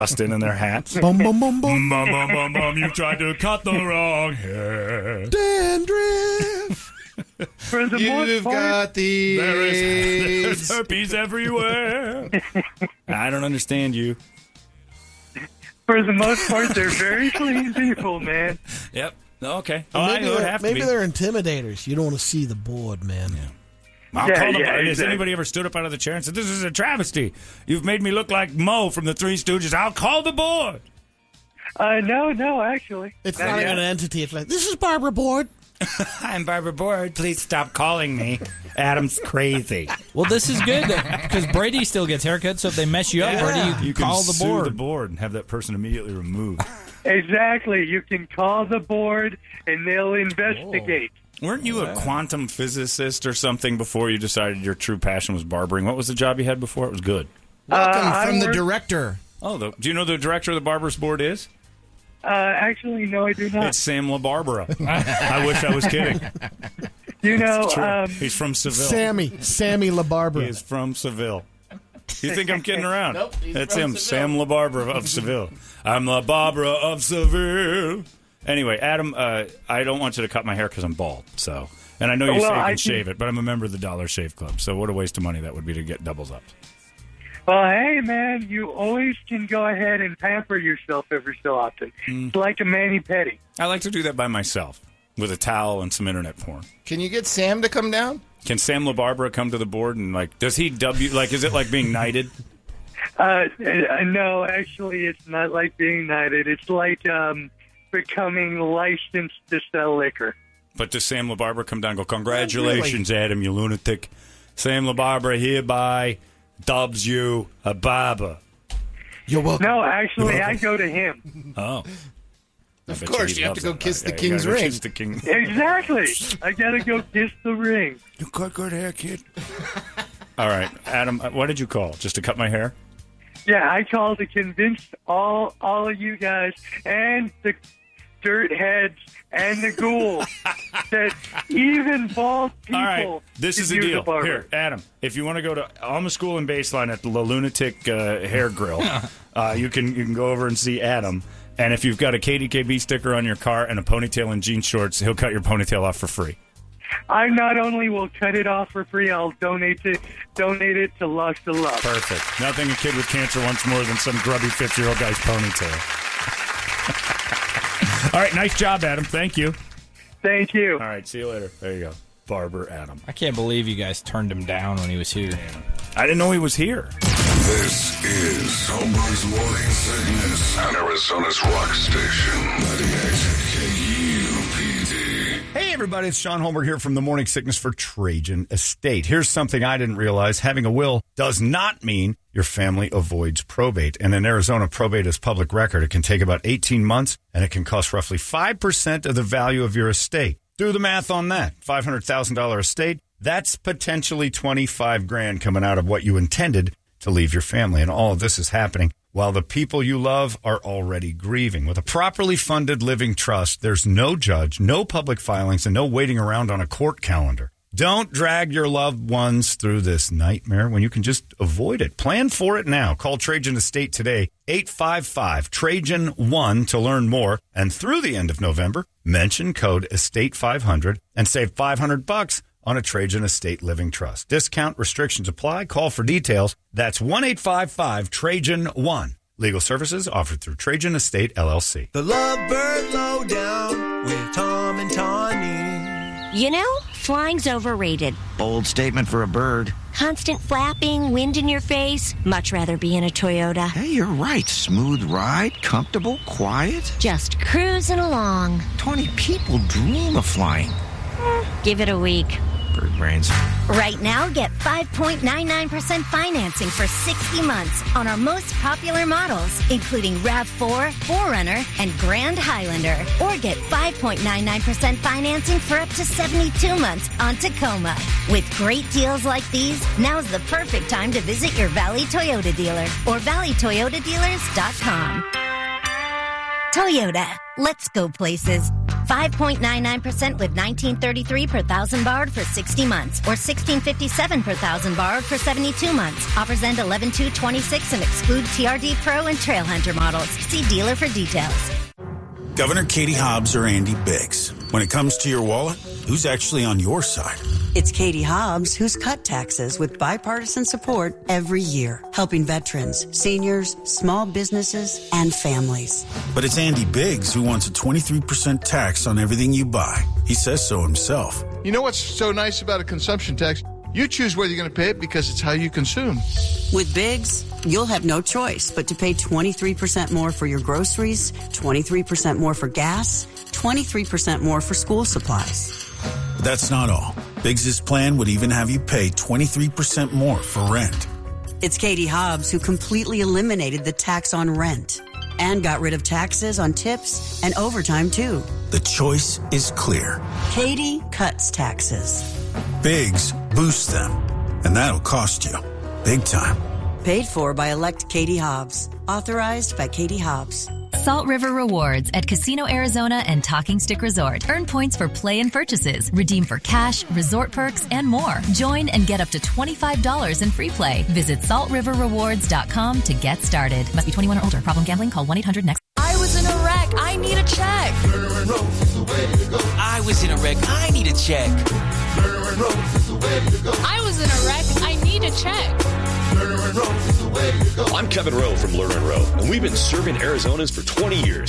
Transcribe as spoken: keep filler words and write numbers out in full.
Busting in their hats. Bum, bum, bum, bum. Bum, bum, bum, bum, you tried to cut the wrong hair. Dandruff. For the You've most part, got the There is there's herpes everywhere. I don't understand you. for the most part, they're very clean people, man. Yep. Okay. Oh, maybe I know it they're, have to maybe be. they're intimidators. You don't want to see the board, man. Yeah. I'll Yeah, call them. yeah, Has exactly. anybody ever stood up out of the chair and said, "This is a travesty. You've made me look like Mo from the Three Stooges. I'll call the board." Uh, no, no, actually. It's Not not yet. an entity. It's like, this is Barbara Board. I'm Barbara Board. Please stop calling me. Adam's crazy. Well, this is good because Brady still gets haircuts, so if they mess you up, Yeah. Brady, you, You can can call the sue board. the board and have that person immediately removed. Exactly. You can call the board, and they'll investigate. Weren't you a quantum physicist or something before you decided your true passion was barbering? What was the job you had before? It was good. Welcome Uh, I from the work- director. Oh, the, do you know who the director of the Barber's Board is? Uh, actually, no, I do not. It's Sam LaBarbera. I wish I was kidding. You know, It's true. um, He's from Seville. Sammy. Sammy He LaBarbera. is from Seville. You think I'm kidding around? Nope, he's That's from him, Seville. Sam LaBarbera of Seville. I'm LaBarbera of Seville. Anyway, Adam, uh, I don't want you to cut my hair because I'm bald. So, and I know you Well, say you I can can- shave it, but I'm a member of the Dollar Shave Club. So, what a waste of money that would be to get doubles up. well, hey, man, you always can go ahead and pamper yourself every so often. Mm. It's like a mani-pedi. I like to do that by myself with a towel and some internet porn. Can you get Sam to come down? Can Sam LaBarbera come to the board and like? Does he W? Like, is it like being knighted? Uh, uh, no, actually, it's not like being knighted. It's like um, becoming licensed to sell liquor. But does Sam LaBarbera come down and go, congratulations, Adam, you lunatic. Sam LaBarbera hereby dubs you a barber. You're welcome. No, actually, I go to him. Oh. I Of bet course, he you have to loves go that. kiss the Yeah, you king's gotta go ring. Kiss the king. Exactly. I got to go kiss the ring. You cut good hair, kid. All right, Adam, uh, what did you call? Just to cut my hair? Yeah, I called to convince all all of you guys and the dirt heads and the ghouls that even bald people All right, this can is the use a deal. barber. Here, Adam, if you want to go to Alma School and Baseline at the La Lunatic uh, Hair Grill, uh, you can you can go over and see Adam. And if you've got a K D K B sticker on your car and a ponytail and jean shorts, he'll cut your ponytail off for free. I not only will cut it off for free, I'll donate it donate it to Lost to Love. Perfect. Nothing a kid with cancer wants more than some grubby fifty-year-old guy's ponytail. All right, nice job, Adam. Thank you. Thank you. All right, see you later. There you go. Barber Adam. I can't believe you guys turned him down when he was here. I didn't know he was here. This is Holmberg's Morning Sickness on Arizona's rock station, ninety-eight K U P D. Hey, everybody, it's Sean Holmberg here from the Morning Sickness for Trajan Estate. Here's something I didn't realize. Having a will does not mean your family avoids probate. And in Arizona, probate is public record. It can take about eighteen months, and it can cost roughly five percent of the value of your estate. Do the math on that. five hundred thousand dollars estate, that's potentially twenty-five grand coming out of what you intended to leave your family. And all of this is happening while the people you love are already grieving. With a properly funded living trust, there's no judge, no public filings, and no waiting around on a court calendar. Don't drag your loved ones through this nightmare when you can just avoid it. Plan for it now. Call Trajan Estate today, eight five five Trajan one to learn more. And through the end of November, mention code estate five hundred and save five hundred bucks on a Trajan Estate Living Trust. Discount restrictions apply. Call for details. That's one eight five five Trajan one. Legal services offered through Trajan Estate, L L C. The Lovebird Lowdown with Tom and Tawny. You know, flying's overrated. Bold statement for a bird. Constant flapping, wind in your face. Much rather be in a Toyota. Hey, you're right. Smooth ride, comfortable, quiet. Just cruising along. twenty people dream of flying. Eh, give it a week. Bird brains. Right now, get five point nine nine percent financing for sixty months on our most popular models, including RAV four, four runner, and Grand Highlander. Or get five point nine nine percent financing for up to seventy-two months on Tacoma. With great deals like these, now's the perfect time to visit your Valley Toyota dealer or valley toyota dealers dot com. Toyota, let's go places. five point nine nine percent with nineteen thirty-three per thousand borrowed for sixty months, or sixteen fifty-seven per thousand borrowed for seventy-two months. Offers end eleven two twenty-six and exclude T R D Pro and Trail Hunter models. See dealer for details. Governor Katie Hobbs or Andy Biggs. When it comes to your wallet, who's actually on your side? It's Katie Hobbs who's cut taxes with bipartisan support every year, helping veterans, seniors, small businesses, and families. But it's Andy Biggs who wants a twenty-three percent tax on everything you buy. He says so himself. You know what's so nice about a consumption tax? You choose whether you're going to pay it because it's how you consume. With Biggs, you'll have no choice but to pay twenty-three percent more for your groceries, twenty-three percent more for gas, twenty-three percent more for school supplies. But that's not all. Biggs' plan would even have you pay twenty-three percent more for rent. It's Katie Hobbs who completely eliminated the tax on rent and got rid of taxes on tips and overtime, too. The choice is clear. Katie cuts taxes. Biggs boosts them, and that'll cost you big time. Paid for by elect Katie Hobbs. Authorized by Katie Hobbs. Salt River Rewards at Casino Arizona and Talking Stick Resort. Earn points for play and purchases. Redeem for cash, resort perks, and more. Join and get up to twenty-five dollars in free play. Visit salt river rewards dot com to get started. Must be twenty-one or older. Problem gambling? Call one eight hundred next. I was in a wreck. I need a check. I was in a wreck. I need a check. I was in a wreck. I need a check. I'm Kevin Rowe from Lerner and Rowe, and we've been serving Arizonans for twenty years.